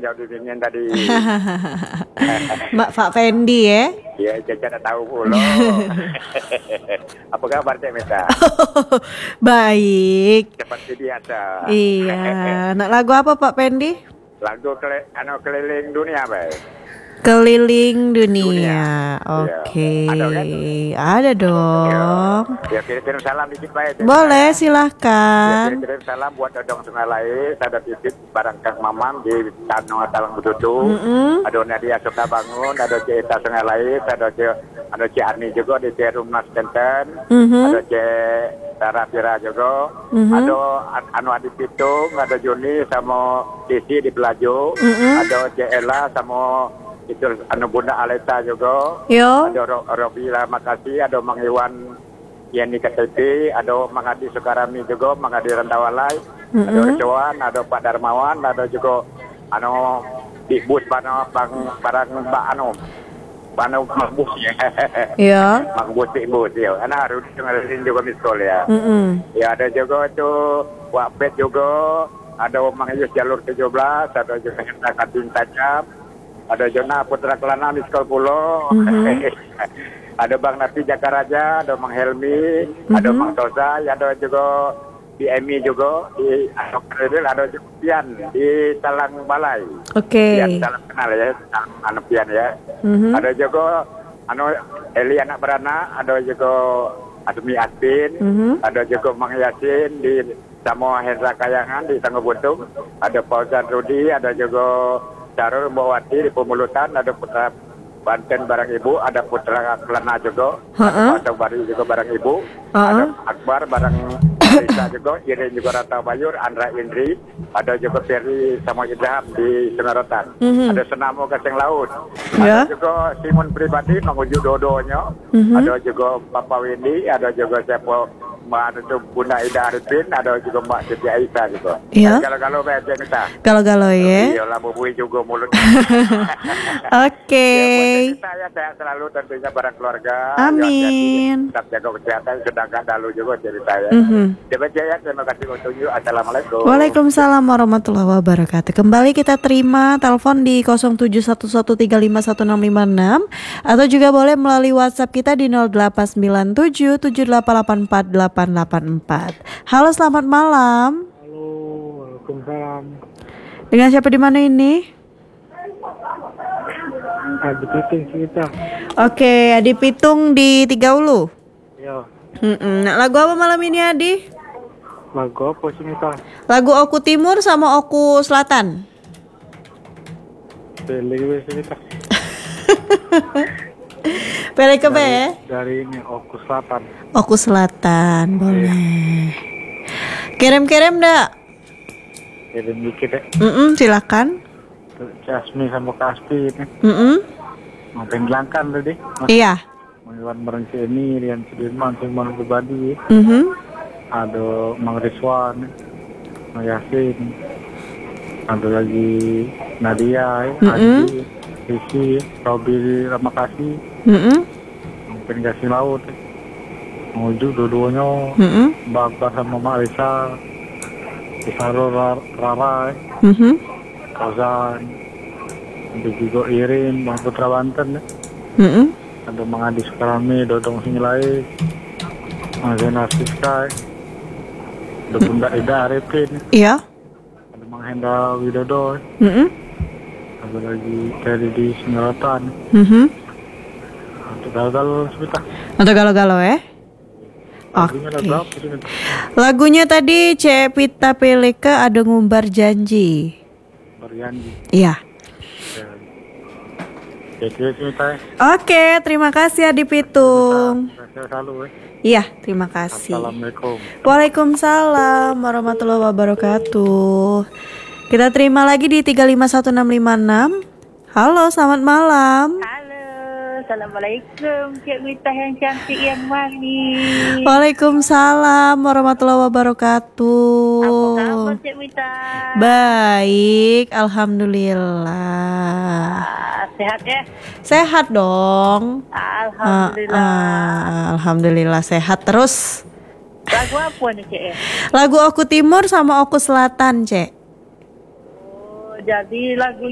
jauh dingin tadi. Mbak Pak Fendi ya? Ya, Caca tak tahu pula. Apa kabar Cik Mita? Baik. Seperti biasa. Iya. Nak lagu apa Pak Fendi? Lagu keliling dunia, Pak. Keliling dunia. Oke. Ada kan? Ada dong. Ya, kirim salam dikit Pak. Boleh, Ya, silahkan. kirim salam buat Dodong Sungai Lai, ada titip barang Kang Mamam di Tanah Talang Betutu. Ada Nadia Suka Bangun, ada Cita Sungai Lai, ada Cik Ani juga di Rumnas Kenten, ada Cik Sarafira juga, ada Anu Adi Pitung, ada Juni sama Sisi di Belajo, ada Cik Ella sama itu Anu Bunda Aleta juga, Yo. ada Robila Makasih, ada Mang Iwan Yani KTP, ada Mang Adi Sukarami juga, Mang Adi Rantawalai, ada Recuan, ada Pak Darmawan, ada juga anu di bus barang Mbak anu Bano Makbus ya. Iya. Makbus di bus ya. Anak harus dengerin juga miskol ya. Ya ada juga tuh Wapet juga, ada Mang Yus Jalur 17, ada juga Hendra Katin Tajam, ada Jona Putra Kelana miskol pulau. Ada Bang Nafi Jakaraja, ada Mang Helmi, ada Mang Tosa, ada juga di Emi juga, di Anokredil, ada juga Pian di Talang Balai. Oke. Pian Talang kenal ya, Talang Pian ya. Ada juga Eli anak beranak, ada juga Admi Aspin, ada juga Mang Yasin di Samo Hendra Kayangan di Tangga Buntung, ada Fauzan Rudi, ada juga Darul Mbawati di Pemulutan, ada Putra Banten barang ibu, ada Putra Kelana juga, ada Pasang Bari juga barang ibu, ada Akbar barang Risa juga, Irin juga Rata Bayur, Andra Indri, ada juga Ferry sama Idham di Sungarotan, ada Senamo Kaseng Laut, ada juga Simon pribadi menguju dodonya, ada juga Papa Windy, ada juga Sepo Mbak itu Bunda Ida Arifin, ada juga Mbak Siti Aisyah gitu. Iya. Kalau Mbak Jenita. Galau-galau ya. Iya lah bubui juga mulut. Oke. Saya sehat selalu tentunya barang keluarga. Amin. Tetap jaga kesehatan, sedangkan dalu juga cerita ya. Terima Jaya, terima kasih untuk you. Assalamualaikum. Waalaikumsalam warahmatullahi wabarakatuh. Kembali kita terima telepon di 0711351656 atau juga boleh melalui WhatsApp kita di 089778848884. Halo, selamat malam. Halo, waalaikumsalam. Dengan siapa di mana ini? Adi Pitung kita. Oke, Adi Pitung di Tiga Ulu. Ya. Nah, lagu apa malam ini Adi? Lagu apa sih kita? Lagu Oku Timur sama Oku Selatan. Pilih kita. Pilih ke B ya? Dari ini Oku Selatan. Oku Selatan, boleh. Kirim-kirim dak? Kirim dikit ya. Silakan. Jasmi sama Kaspi ini. Ngapain gelangkan tadi? Iya. Mengiwan bareng ini, Rian Sudirman, Sudirman pribadi. Ada Mang Rizwan, Mang Yasin, ada lagi Nadia, Adi, Sisi, Robi, Ramakasih, Ngapain Kasih Laut, Menuju dua-duanya, Mbak sama Mak Risa, Isaro Rara, Kozan, ada juga Irin, Bang Putra Banten, ada Mang Adi Sukarami, Dodong Singlai, Mang Zena Siska, ada Bunda Ida Arifin, Iya. ada Mang Hendra Widodo, ada lagi dari di Sungarotan, ada gagal sebentar. Untuk galau-galau ya? Lagunya Oke. lagu apa sih? Lagunya tadi Cepita Peleka ada ngumbar janji. Berjanji. Iya. Jadi sebentar. Oke, terima kasih Adi Pitung. Saya selalu Iya, terima kasih. Assalamualaikum. Waalaikumsalam warahmatullahi wabarakatuh. Kita terima lagi di 351656. Halo, selamat malam. Halo, Assalamualaikum Cik Mita yang cantik yang manis. Waalaikumsalam warahmatullahi wabarakatuh. Apa kabar Cik Mita? Baik, alhamdulillah. Sehat ya? Sehat dong. Alhamdulillah. Alhamdulillah sehat terus. Lagu apa nih Cik ya? Lagu Oku Timur sama Oku Selatan, Cek. Oh, jadi lagu